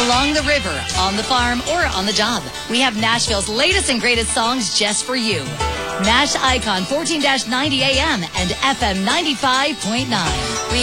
along the river, on the farm, or on the job. We have Nashville's latest and greatest songs just for you. Nash Icon 14-90 AM and FM 95.9.